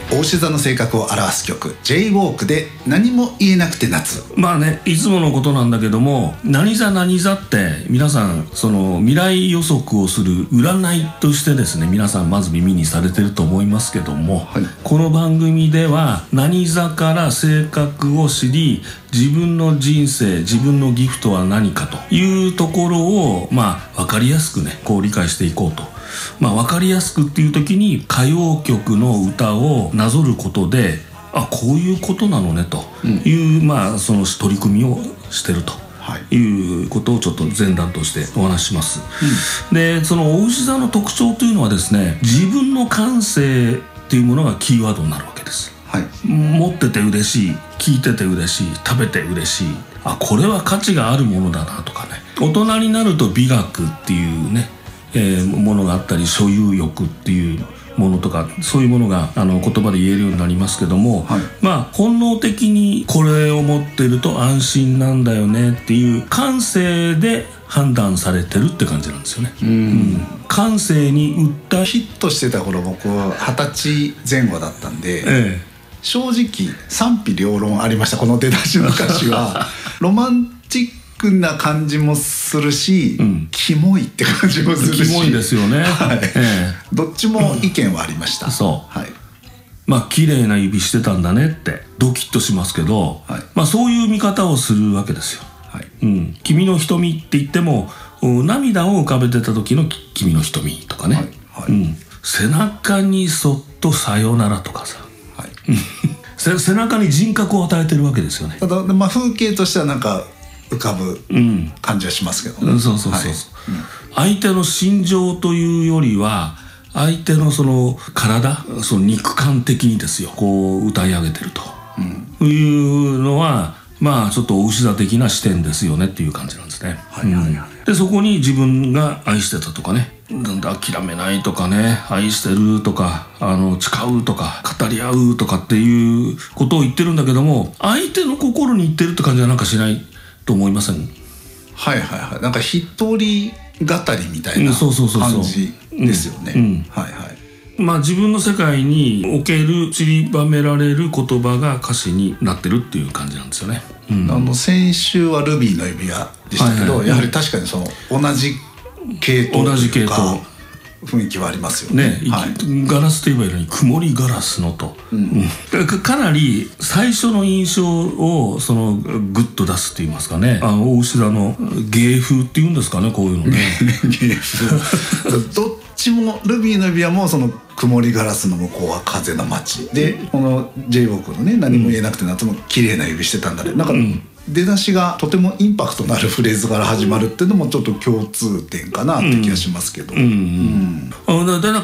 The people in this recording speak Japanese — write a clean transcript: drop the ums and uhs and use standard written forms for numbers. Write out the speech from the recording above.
牡牛座の性格を表す曲 J-WALK で何も言えなくて夏。 まあね、いつものことなんだけども、何座何座って皆さんその未来予測をする占いとしてですね、皆さんまず耳にされてると思いますけども、はい、この番組では何座から性格を知り、自分の人生、自分のギフトは何かというところを分かりやすくね、こう理解していこうと。分かりやすくっていう時に歌謡曲の歌をなぞることで、こういうことなのねという、その取り組みをしてるということをちょっと前段としてお話します、でその牡牛座の特徴というのはですね、自分の感性っていうものがキーワードになるわけです、持ってて嬉しい、聞いてて嬉しい、食べて嬉しい、これは価値があるものだなとかね。大人になると美学っていうね、ものがあったり、所有欲っていうものとか、そういうものが言葉で言えるようになりますけども、本能的にこれを持ってると安心なんだよねっていう感性で判断されてるって感じなんですよね。感性に売ったヒットしてた頃、僕は20歳前後だったんで、正直賛否両論ありました。この出だしの歌詞はロマンチックな感じもするし、キモいって感じもするし、 キモいですよね、 どっちも意見はありました、 綺麗な指してたんだねってドキッとしますけど、そういう見方をするわけですよ、君の瞳って言っても涙を浮かべてた時の君の瞳とかね、背中にそっとさよならとかさ、背中に人格を与えてるわけですよね。 ただ、風景としてはなんか浮かぶ感じはしますけどね。 相手の心情というよりは、相手のその体、その肉感的にですよ、こう歌い上げてるというのは、ちょっと牡牛座的な視点ですよねっていう感じなんですね。でそこに自分が愛してたとかね、諦めないとかね、愛してるとか、誓うとか、語り合うとかっていうことを言ってるんだけども、相手の心に言ってるって感じはなんかしないと思いません？ なんか一人語りみたいな感じですよね。 自分の世界における散りばめられる言葉が歌詞になってるっていう感じなんですよね。 先週はルビーの指輪でしたけど、やはり確かにその同じ系統というか雰囲気はありますよね。 ガラスといえばいいのに曇りガラスのと、かなり最初の印象をそのグッと出すって言いますかね、牡牛座の芸風っていうんですかね、こういうのね。 芸風どっちもルビーの指輪もその曇りガラスの向こうは風の街で、この J-WALK のね、何も言えなくて夏も綺麗な指してたんだね、なんか出だしがとてもインパクトのあるフレーズから始まるっていうのもちょっと共通点かなって気がしますけど。